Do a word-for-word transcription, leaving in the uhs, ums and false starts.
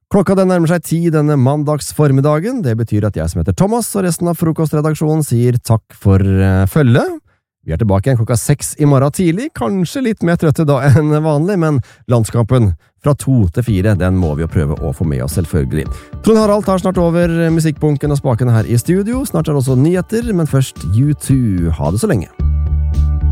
Klokka den nærmer seg ti denne mandags formiddagen. Det betyr at jeg som heter Thomas og resten av frokostredaksjonen sier takk for uh, følget. Vi er tilbake igjen klokka seks i morgen tidlig, kanskje litt mer trøtte da enn vanlig, men landskampen fra to til fire, den må vi jo prøve å få med oss selvfølgelig. Trond Harald tar snart over musikkbunken og spakene her i studio. Snart er det også nyheter, men først U to. Ha det så lenge.